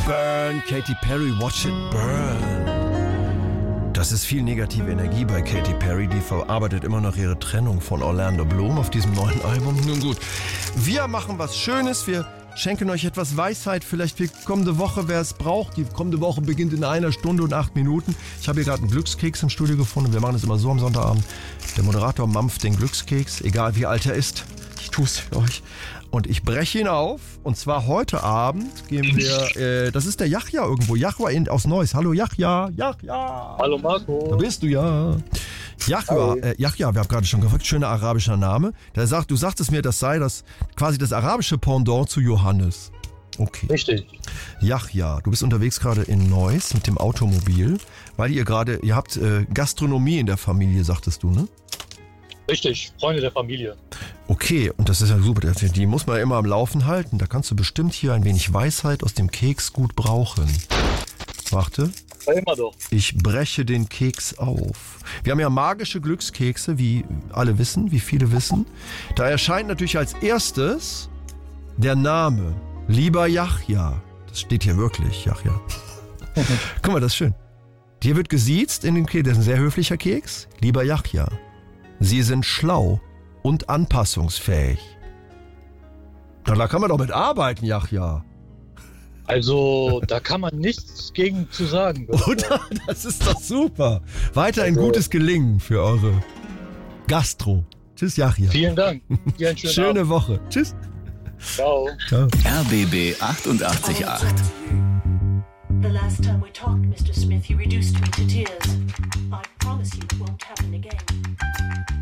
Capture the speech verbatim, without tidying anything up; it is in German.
Burn, Katy Perry, Watch It Burn. Das ist viel negative Energie bei Katy Perry. Die verarbeitet immer noch ihre Trennung von Orlando Bloom auf diesem neuen Album. Nun gut, wir machen was Schönes. Wir schenken euch etwas Weisheit. Vielleicht für kommende Woche, wer es braucht. Die kommende Woche beginnt in einer Stunde und acht Minuten. Ich habe hier gerade einen Glückskeks im Studio gefunden. Wir machen das immer so am Sonntagabend. Der Moderator mampft den Glückskeks, egal wie alt er ist. Ich tue es für euch. Und ich breche ihn auf. Und zwar heute Abend gehen wir, äh, das ist der Yahya irgendwo. Yahya in, aus Neuss. Hallo Yahya. Yahya. Hallo Marco. Da bist du ja. Yahya, äh, Yahya, wir haben gerade schon gefragt, schöner arabischer Name. Der sagt, du sagtest mir, das sei das quasi das arabische Pendant zu Johannes. Okay. Richtig. Yahya, du bist unterwegs gerade in Neuss mit dem Automobil, weil ihr gerade, ihr habt äh, Gastronomie in der Familie, sagtest du, ne? Richtig, Freunde der Familie. Okay, und das ist ja super. Die muss man ja immer am Laufen halten. Da kannst du bestimmt hier ein wenig Weisheit aus dem Keks gut brauchen. Warte. Ja, immer doch. Ich breche den Keks auf. Wir haben ja magische Glückskekse, wie alle wissen, wie viele wissen. Da erscheint natürlich als erstes der Name. Lieber Yahya. Das steht hier wirklich, Yahya. Guck mal, das ist schön. Dir wird gesiezt in den Keks. Das ist ein sehr höflicher Keks. Lieber Yahya. Sie sind schlau und anpassungsfähig. Na, da kann man doch mit arbeiten, Yahya. Also, da kann man nichts gegen zu sagen. Oder? Das ist doch super. Weiter ein also, gutes Gelingen für eure Gastro. Tschüss, Yahya. Vielen Dank. Dir einen schönen Schöne Abend. Woche. Tschüss. Ciao. Ciao. R B B achtundachtzig Komma acht. The last time we talked, Mister Smith, you reduced me to tears. I promise you it won't happen again.